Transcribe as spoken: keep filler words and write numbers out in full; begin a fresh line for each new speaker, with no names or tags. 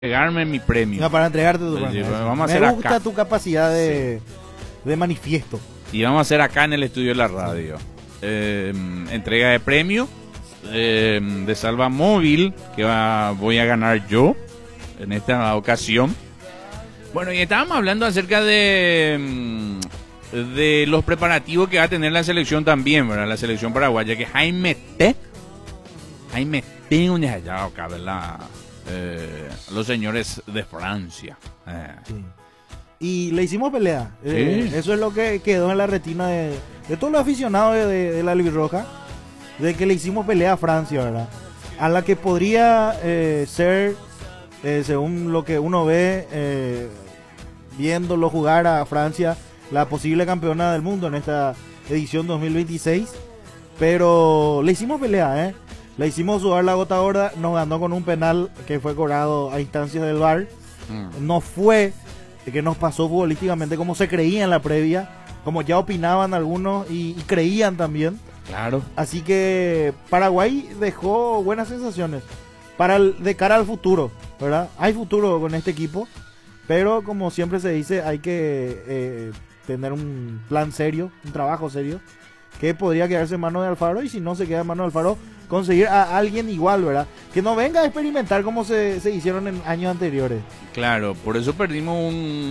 entregarme mi premio.
No, para entregarte tu
Sí,
premio.
vamos a
Me
hacer
gusta
acá.
tu capacidad de, de manifiesto.
Y vamos a hacer acá en el estudio de la radio. Eh, entrega de premio eh, de Salva Móvil que va, voy a ganar yo en esta ocasión. Bueno, y estábamos hablando acerca de mm, de los preparativos que va a tener la selección también, ¿verdad? La selección paraguaya, que Jaime T. Jaime T. un allá acá, ¿verdad? Eh, los señores de Francia. Eh.
Sí. Y le hicimos pelea. Eh,
Sí.
eso es lo que quedó en la retina de, de todos los aficionados de, de, de la Albirroja. De que le hicimos pelea a Francia, ¿verdad? A la que podría eh, ser, eh, según lo que uno ve, eh, viéndolo jugar a Francia, la posible campeona del mundo en esta edición dos mil veintiséis. Pero le hicimos pelea, ¿eh? Le hicimos sudar la gota gorda. Nos ganó con un penal que fue cobrado a instancias del V A R.
Mm.
No fue que nos pasó futbolísticamente como se creía en la previa, como ya opinaban algunos y, y creían también.
Claro.
Así que Paraguay dejó buenas sensaciones para el, de cara al futuro, ¿verdad? Hay futuro con este equipo, pero como siempre se dice, hay que eh, tener un plan serio, un trabajo serio, que podría quedarse en manos de Alfaro, y si no se queda en manos de Alfaro, conseguir a alguien igual, ¿verdad? Que no venga a experimentar como se, se hicieron en años anteriores.
Claro, por eso perdimos un